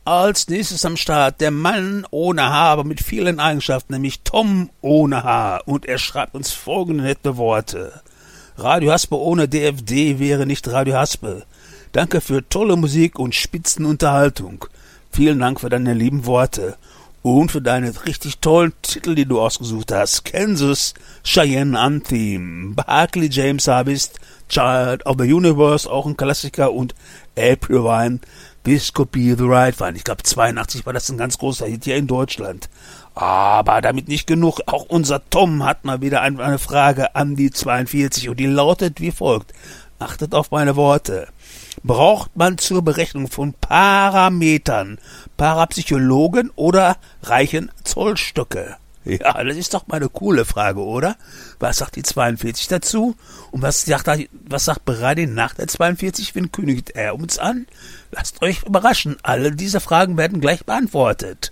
Als nächstes am Start der Mann ohne Haar, aber mit vielen Eigenschaften, nämlich Tom ohne Haar. Und er schreibt uns folgende nette Worte. Radio Haspe ohne DFD wäre nicht Radio Haspe. Danke für tolle Musik und Spitzenunterhaltung. Vielen Dank für deine lieben Worte. Und für deine richtig tollen Titel, die du ausgesucht hast. Kansas, Cheyenne Anthem, Barkley James Harvest, Child of the Universe, auch ein Klassiker, und April Wine, This Could Be the Right One. Ich glaube 82 war das ein ganz großer Hit hier in Deutschland. Aber damit nicht genug. Auch unser Tom hat mal wieder eine Frage an die 42 und die lautet wie folgt. Achtet auf meine Worte. Braucht man zur Berechnung von Parametern Parapsychologen oder reichen Zollstöcke? Ja, das ist doch mal eine coole Frage, oder? Was sagt die 42 dazu? Und was sagt Berani nach der 42? Wen kündigt er uns an? Lasst euch überraschen, alle diese Fragen werden gleich beantwortet.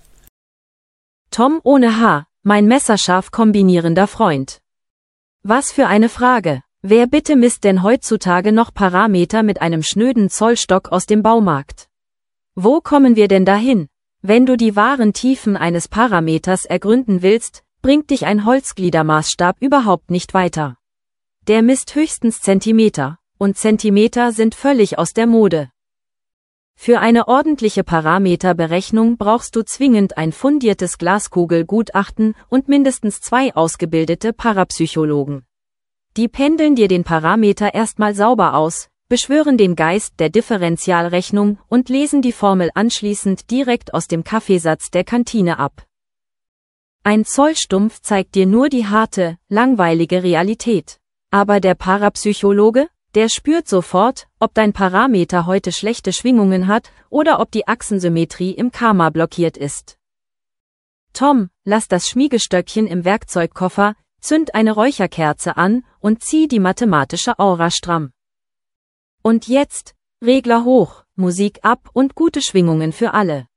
Tom ohne Haar, mein messerscharf kombinierender Freund. Was für eine Frage. Wer bitte misst denn heutzutage noch Parameter mit einem schnöden Zollstock aus dem Baumarkt? Wo kommen wir denn dahin? Wenn du die wahren Tiefen eines Parameters ergründen willst, bringt dich ein Holzgliedermaßstab überhaupt nicht weiter. Der misst höchstens Zentimeter, und Zentimeter sind völlig aus der Mode. Für eine ordentliche Parameterberechnung brauchst du zwingend ein fundiertes Glaskugelgutachten und mindestens 2 ausgebildete Parapsychologen. Die pendeln dir den Parameter erstmal sauber aus, beschwören den Geist der Differentialrechnung und lesen die Formel anschließend direkt aus dem Kaffeesatz der Kantine ab. Ein Zollstumpf zeigt dir nur die harte, langweilige Realität. Aber der Parapsychologe, der spürt sofort, ob dein Parameter heute schlechte Schwingungen hat oder ob die Achsensymmetrie im Karma blockiert ist. Tom, lass das Schmiegestöckchen im Werkzeugkoffer, zünd eine Räucherkerze an und zieh die mathematische Aura stramm. Und jetzt, Regler hoch, Musik ab und gute Schwingungen für alle.